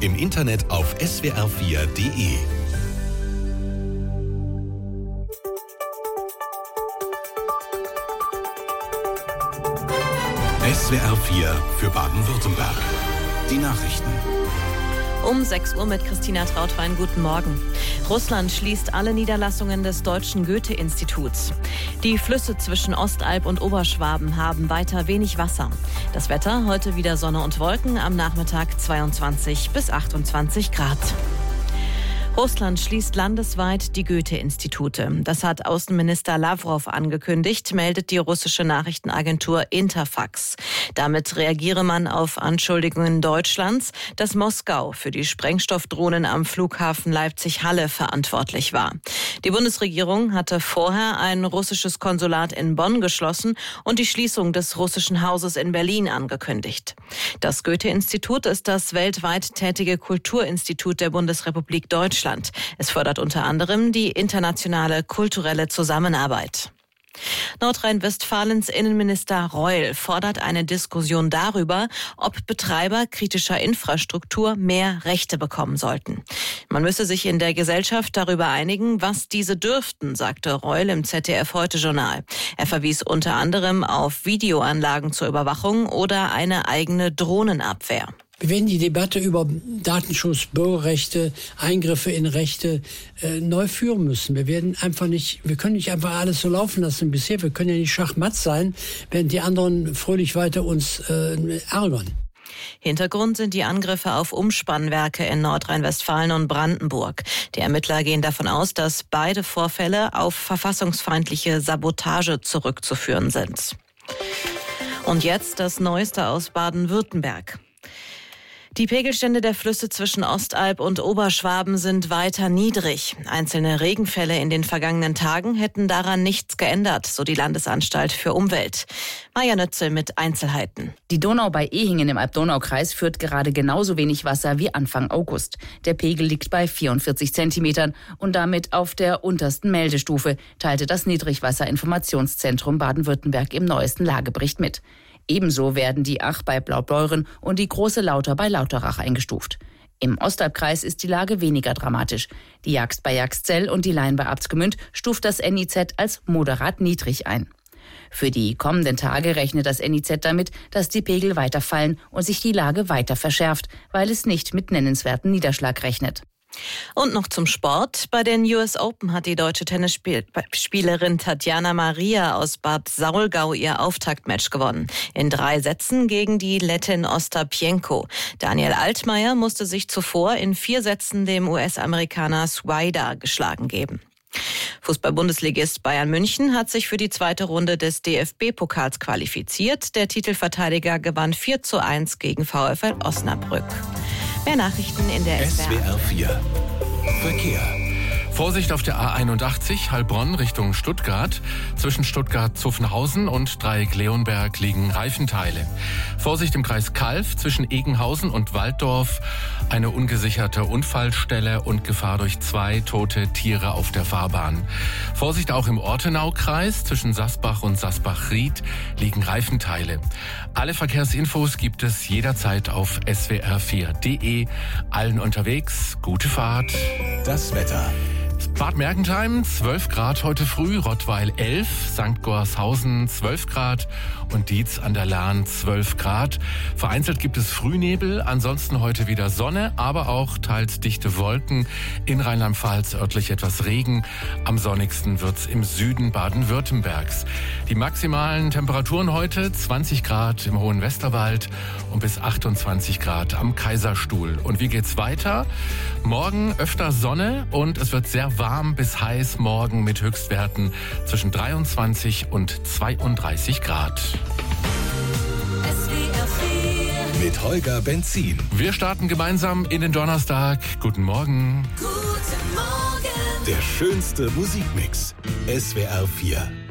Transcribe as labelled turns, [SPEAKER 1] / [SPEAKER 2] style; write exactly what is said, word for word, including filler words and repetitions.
[SPEAKER 1] Im Internet auf S W R vier Punkt de. S W R vier für Baden-Württemberg. Die Nachrichten.
[SPEAKER 2] Um sechs Uhr mit Christina Trautwein. Guten Morgen. Russland schließt alle Niederlassungen des Deutschen Goethe-Instituts. Die Flüsse zwischen Ostalb und Oberschwaben haben weiter wenig Wasser. Das Wetter, heute wieder Sonne und Wolken, am Nachmittag zweiundzwanzig bis achtundzwanzig Grad. Russland schließt landesweit die Goethe-Institute. Das hat Außenminister Lawrow angekündigt, meldet die russische Nachrichtenagentur Interfax. Damit reagiere man auf Anschuldigungen Deutschlands, dass Moskau für die Sprengstoffdrohnen am Flughafen Leipzig-Halle verantwortlich war. Die Bundesregierung hatte vorher ein russisches Konsulat in Bonn geschlossen und die Schließung des russischen Hauses in Berlin angekündigt. Das Goethe-Institut ist das weltweit tätige Kulturinstitut der Bundesrepublik Deutschland. Es fördert unter anderem die internationale kulturelle Zusammenarbeit. Nordrhein-Westfalens Innenminister Reul fordert eine Diskussion darüber, ob Betreiber kritischer Infrastruktur mehr Rechte bekommen sollten. Man müsse sich in der Gesellschaft darüber einigen, was diese dürften, sagte Reul im Z D F-Heute-Journal. Er verwies unter anderem auf Videoanlagen zur Überwachung oder eine eigene Drohnenabwehr.
[SPEAKER 3] Wir werden die Debatte über Datenschutz, Bürgerrechte, Eingriffe in Rechte äh, neu führen müssen. Wir werden einfach nicht, wir können nicht einfach alles so laufen lassen wie bisher. Wir können ja nicht schachmatt sein, während die anderen fröhlich weiter uns äh, ärgern.
[SPEAKER 2] Hintergrund sind die Angriffe auf Umspannwerke in Nordrhein-Westfalen und Brandenburg. Die Ermittler gehen davon aus, dass beide Vorfälle auf verfassungsfeindliche Sabotage zurückzuführen sind. Und jetzt das Neueste aus Baden-Württemberg. Die Pegelstände der Flüsse zwischen Ostalb und Oberschwaben sind weiter niedrig. Einzelne Regenfälle in den vergangenen Tagen hätten daran nichts geändert, so die Landesanstalt für Umwelt. Maja Nützel mit Einzelheiten.
[SPEAKER 4] Die Donau bei Ehingen im Alb-Donau-Kreis führt gerade genauso wenig Wasser wie Anfang August. Der Pegel liegt bei vierundvierzig Zentimetern und damit auf der untersten Meldestufe, teilte das Niedrigwasserinformationszentrum Baden-Württemberg im neuesten Lagebericht mit. Ebenso werden die Ach bei Blaubeuren und die Große Lauter bei Lauterach eingestuft. Im Ostalbkreis ist die Lage weniger dramatisch. Die Jagst bei Jagszell und die Lein bei Abtsgemünd stuft das N I Z als moderat niedrig ein. Für die kommenden Tage rechnet das N I Z damit, dass die Pegel weiter fallen und sich die Lage weiter verschärft, weil es nicht mit nennenswerten Niederschlag rechnet.
[SPEAKER 2] Und noch zum Sport. Bei den U S Open hat die deutsche Tennisspielerin Tatjana Maria aus Bad Saulgau ihr Auftaktmatch gewonnen. In drei Sätzen gegen die Lettin Ostapenko. Daniel Altmaier musste sich zuvor in vier Sätzen dem U S-Amerikaner Swider geschlagen geben. Fußball-Bundesligist Bayern München hat sich für die zweite Runde des D F B-Pokals qualifiziert. Der Titelverteidiger gewann vier zu eins gegen VfL Osnabrück. Mehr Nachrichten in der
[SPEAKER 1] S W R vier Verkehr.
[SPEAKER 5] Vorsicht auf der A einundachtzig, Heilbronn Richtung Stuttgart. Zwischen Stuttgart-Zuffenhausen und Dreieck-Leonberg liegen Reifenteile. Vorsicht im Kreis Calw zwischen Egenhausen und Walddorf. Eine ungesicherte Unfallstelle und Gefahr durch zwei tote Tiere auf der Fahrbahn. Vorsicht auch im Ortenau-Kreis zwischen Sasbach und Sasbach-Ried liegen Reifenteile. Alle Verkehrsinfos gibt es jederzeit auf S W R vier Punkt de. Allen unterwegs, gute Fahrt.
[SPEAKER 1] Das Wetter.
[SPEAKER 5] Bad Mergentheim zwölf Grad heute früh, Rottweil elf, Sankt Gorshausen zwölf Grad und Dietz an der Lahn zwölf Grad. Vereinzelt gibt es Frühnebel, ansonsten heute wieder Sonne, aber auch teils dichte Wolken. In Rheinland-Pfalz örtlich etwas Regen. Am sonnigsten wird's im Süden Baden-Württembergs. Die maximalen Temperaturen heute zwanzig Grad im Hohen Westerwald und bis achtundzwanzig Grad am Kaiserstuhl. Und wie geht's weiter? Morgen öfter Sonne und es wird sehr warm bis heiß morgen mit Höchstwerten zwischen dreiundzwanzig und zweiunddreißig Grad.
[SPEAKER 1] Mit Holger Benzin.
[SPEAKER 5] Wir starten gemeinsam in den Donnerstag. Guten Morgen.
[SPEAKER 1] Guten Morgen. Der schönste Musikmix. S W R vier.